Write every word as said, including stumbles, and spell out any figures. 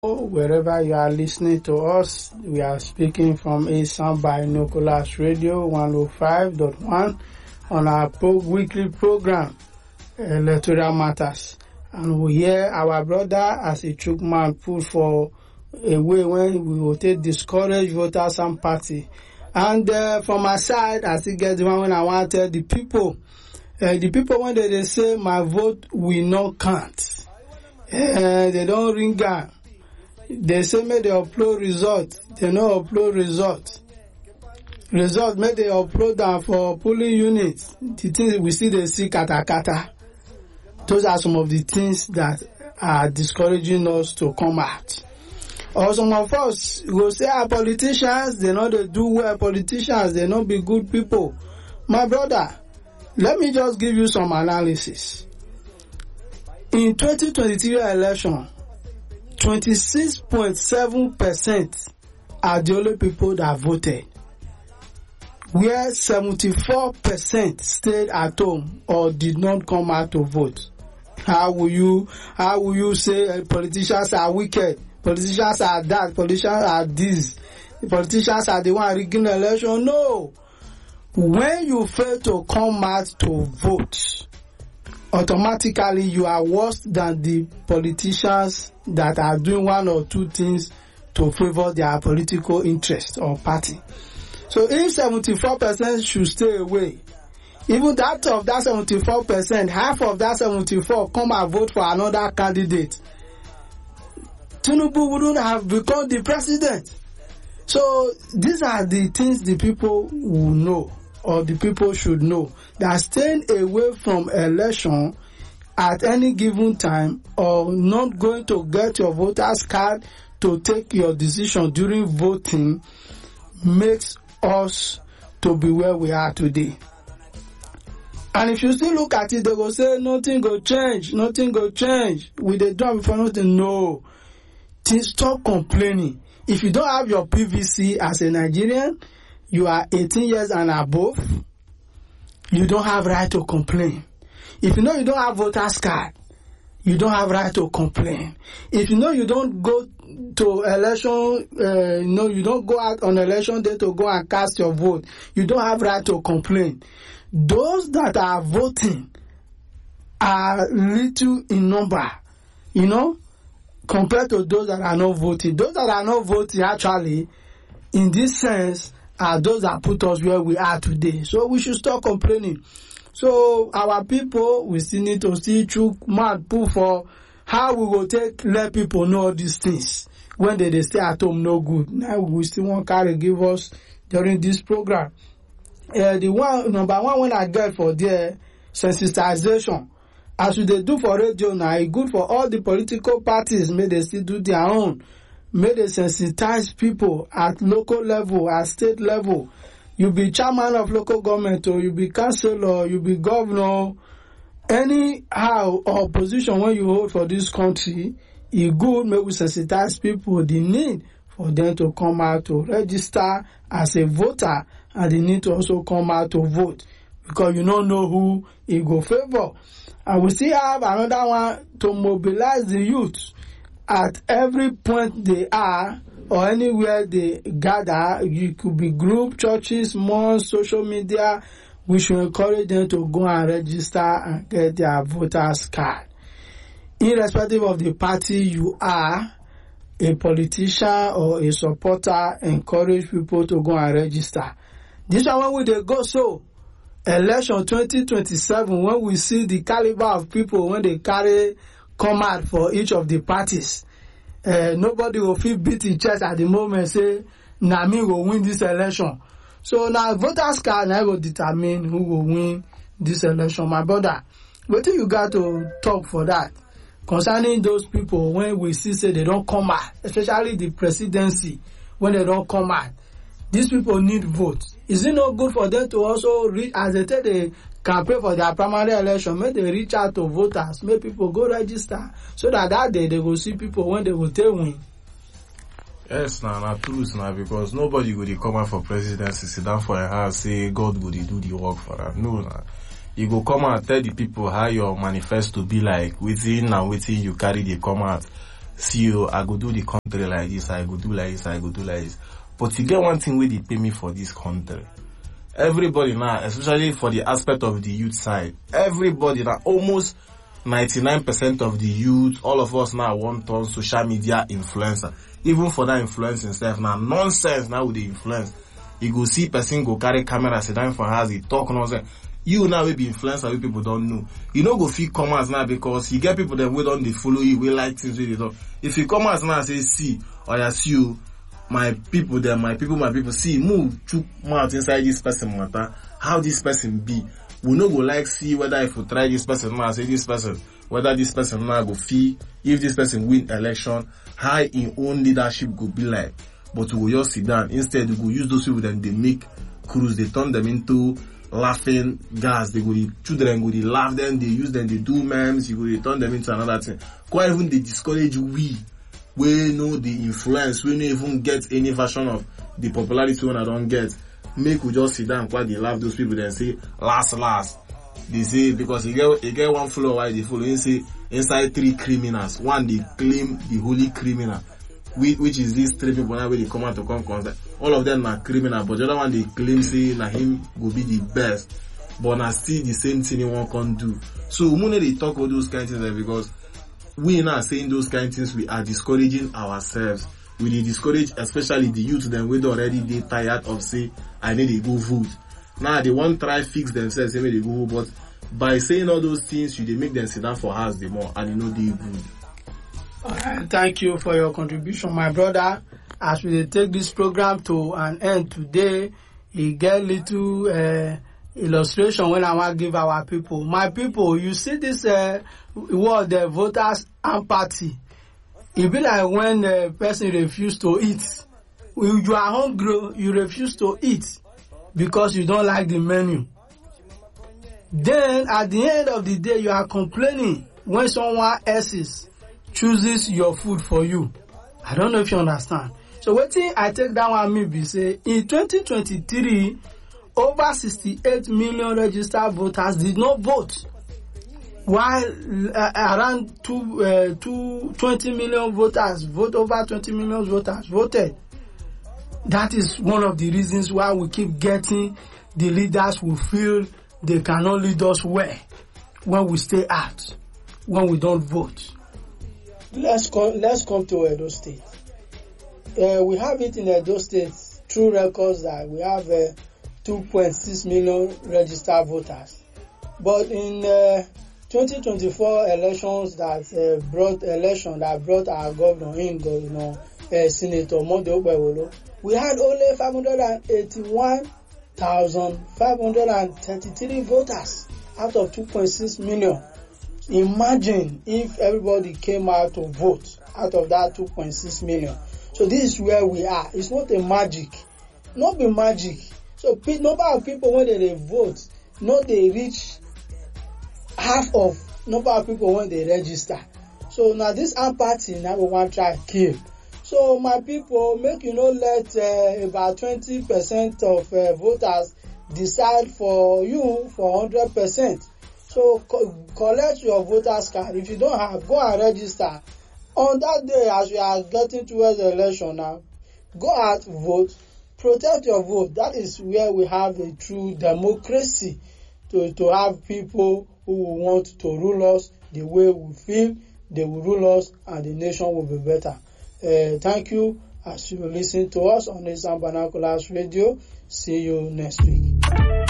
Wherever you are listening to us, we are speaking from Asan Binoculars Radio one oh five point one on our pro- weekly program, Electoral Matters. And we hear our brother as a Chukman put for a way when we will take discourage voters and party. And uh, from my side, I still get the one when I want to tell the people, uh, the people when they, they say my vote will not count, uh, they don't ring down. They say may they upload results. They no upload results. Results may they upload them for polling units. The things we see they see kata kata. Those are some of the things that are discouraging us to come out. Or some of us will say our politicians, they know they do well. Politicians, they not be good people. My brother, let me just give you some analysis. In twenty twenty-three election, twenty-six point seven percent are the only people that voted, where seventy-four percent stayed at home or did not come out to vote. How will you, how will you say uh, politicians are wicked, politicians are that, politicians are this, politicians are the one rigging the election? No. When you fail to come out to vote, automatically you are worse than the politicians that are doing one or two things to favor their political interest or party. So if seventy-four percent should stay away, even that of that seventy-four percent, half of that seventy-four come and vote for another candidate, Tinubu wouldn't have become the president. So these are the things the people will know, or the people should know, that staying away from election at any given time or not going to get your voter's card to take your decision during voting makes us to be where we are today. And if you still look at it, they will say nothing go change, nothing go change. Will they do before nothing? No. Stop complaining. If you don't have your P V C as a Nigerian, you are eighteen years and above, you don't have right to complain. If you know you don't have voter's card, you don't have right to complain. If you know you don't go to election, uh, you know you don't go out on election day to go and cast your vote, you don't have right to complain. Those that are voting are little in number, you know, compared to those that are not voting. Those that are not voting actually, in this sense, are those that put us where we are today. So we should stop complaining. So our people, we still need to see through mad pull for how we will take let people know all these things when they, they stay at home no good. Now we still want to give us during this program. Uh, the one number one when I get for the sensitization, as we they do for radio now, it's good for all the political parties. May they still do their own. May they sensitize people at local level, at state level. You be chairman of local government, or you be councillor, you be governor, anyhow or position when you hold for this country, it's good. May we sensitize people the need for them to come out to register as a voter, and they need to also come out to vote, because you don't know who it go favor. And we still have another one to mobilize the youth at every point they are or anywhere they gather. You could be group, churches, malls, social media. We should encourage them to go and register and get their voters card. Irrespective of the party you are, a politician or a supporter, encourage people to go and register. This one when we they go so election twenty twenty-seven, when we see the caliber of people when they carry come out for each of the parties, uh, nobody will feel beat in chest at the moment say na me will win this election. So now voters card now will determine who will win this election. My brother, what do you got to talk for that concerning those people when we see say they don't come out, especially the presidency, when they don't come out? These people need votes. Is it not good for them to also reach, as they say they campaign for their primary election, may they reach out to voters, make people go register, so that that day they will see people when they will take win. Yes, now, nah, nah, truth now, because nobody would come out for presidency, sit down for a house, say God would do the work for them. No, nah. You go come out, tell the people how your manifesto be like, within and within you carry the come out. see you, I go do the country like this, I go do like this, I go do like this. But you get one thing where they pay me for this country. Everybody now, especially for the aspect of the youth side, everybody now, almost ninety-nine percent of the youth, all of us now want on social media influencer. Even for that influencing stuff now, nonsense now with the influence. You go see person go carry camera, sit down for house, he talk nonsense. You now will be influencer, with people don't know. You know go feel comments now because you get people that will don't they follow you, we like things with it. If you come out now and say, see, or you see you, my people there, my people, my people, see, move, chook mouth inside this person matter, how this person be. We no go like see whether if we try this person now, say this person, whether this person now go fee, if this person win election, how in own leadership go be like. But we will just sit down. Instead, we go use those people that they make cruise, they turn them into laughing gas. They go, the children go, they laugh them, they use them, they do memes, you go, they turn them into another thing. Quite even they discourage we. We know the influence, we don't even get any version of the popularity when I don't get. Make we just sit down, quite they laugh those people then say, last, last. They say, because you get, you get one follower, why they follow, you say, inside three criminals. One, they claim the holy criminal, which, which is these three people now where they come out to come concert. All of them are criminal, but the other one they claim say, na him will be the best. But na still the same thing he won't can do. So, we know they talk about those kind of things there because we now saying those kind of things, we are discouraging ourselves. We dey discourage especially the youth them we already they tired of say I need to go vote. Now they want try fix themselves, say they go, but by saying all those things, you they make them sit down for house the more and you know they good. Uh, thank you for your contribution, my brother. As we take this program to an end today, we get little uh, illustration when I want to give our people. My people, you see this uh, word, the voters empathy. It be like when the person refuse to eat. When you are hungry, you refuse to eat because you don't like the menu. Then at the end of the day, you are complaining when someone else chooses your food for you. I don't know if you understand. So what thing I take that one me be say in twenty twenty-three, over sixty-eight million registered voters did not vote, while uh, around two, uh, two, twenty million voters vote over twenty million voters voted. That is one of the reasons why we keep getting the leaders who feel they cannot lead us well when we stay out, when we don't vote. Let's come, let's come to Edo State. Uh, we have it in Edo State through records that we have uh, two point six million registered voters. But in uh, twenty twenty-four elections that uh, brought election that brought our governor in, governor uh, Senator Monday Ogbewolo, we had only five hundred eighty-one thousand five hundred thirty-three voters out of two point six million. Imagine if everybody came out to vote out of that two point six million. So this is where we are. It's not a magic. Not be magic. So number of people when they, they vote, not they reach half of number of people when they register. So now this apathy now we want to try to kill. So my people, make you know let uh, about twenty percent of uh, voters decide for you for one hundred percent. So co- collect your voters card. If you don't have, go and register. On that day, as we are getting towards the election now, go out, vote, protect your vote. That is where we have a true democracy to, to have people who want to rule us the way we feel they will rule us and the nation will be better. Uh, thank you as you listen to us on Eastern Binoculars Radio. See you next week.